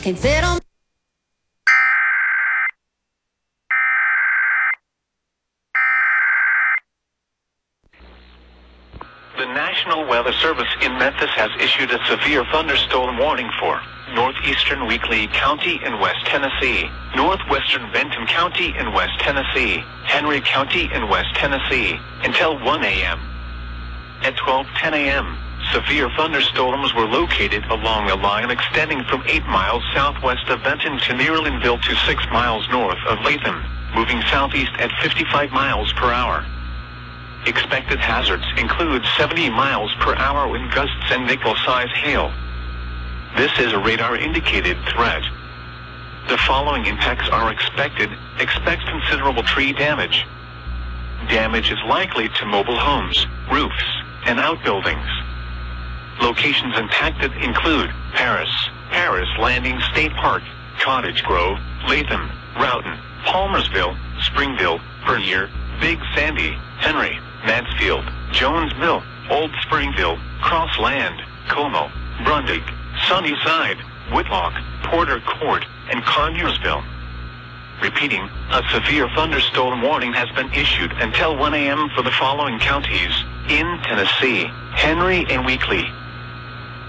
Can't fit on. The National Weather Service in Memphis has issued a severe thunderstorm warning for northeastern Weakley County in West Tennessee, northwestern Benton County in West Tennessee, Henry County in West Tennessee, until 1 a.m. At 12:10 a.m., severe thunderstorms were located along a line extending from 8 miles southwest of Benton to near Linville to 6 miles north of Latham, moving southeast at 55 miles per hour. Expected hazards include 70 miles per hour wind gusts and nickel-size hail. This is a radar-indicated threat. The following impacts are expected. Expect considerable tree damage. Damage is likely to mobile homes, roofs, and outbuildings. Locations impacted include Paris Landing State Park, Cottage Grove, Latham, Roughton, Palmersville, Springville, Bernier, Big Sandy, Henry, Mansfield, Jonesville, Old Springville, Crossland, Como, Brundage, Sunnyside, Whitlock, Porter Court, and Connersville. Repeating, a severe thunderstorm warning has been issued until 1 a.m. for the following counties in Tennessee: Henry and Weakley,